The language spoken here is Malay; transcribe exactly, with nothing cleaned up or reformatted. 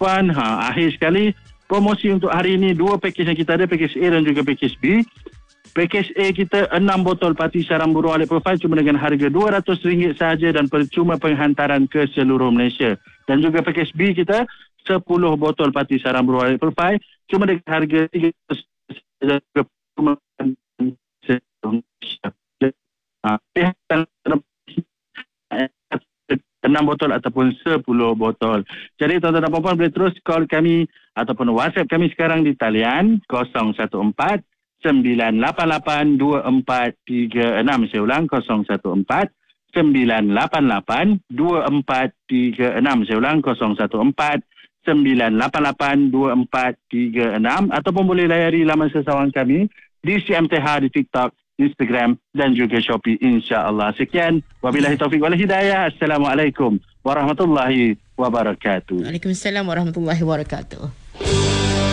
puan, ha, akhir sekali promosi untuk hari ini, dua pakej yang kita ada, pakej A dan juga pakej B. Pakej A kita enam botol Pati Sarang Burung Alip Profile cuma dengan harga dua ratus ringgit sahaja dan percuma penghantaran ke seluruh Malaysia. Dan juga pakej B kita sepuluh botol Pati Sarang Burung Alip Profile cuma dengan harga tiga ratus enam botol ataupun sepuluh botol. Jadi tuan-tuan dan puan-puan boleh terus call kami ataupun WhatsApp kami sekarang di talian kosong satu empat sembilan lapan lapan dua empat tiga enam. Saya ulang, kosong satu empat sembilan lapan lapan dua empat tiga enam. Saya ulang, kosong satu empat sembilan lapan lapan dua empat tiga enam. Ataupun boleh layari laman sesawan kami di C M T H di TikTok, Instagram dan juga Shopee, insya-Allah. Sekian, wabillahi taufiq wal hidayah. Assalamualaikum warahmatullahi wabarakatuh. Waalaikumsalam warahmatullahi wabarakatuh.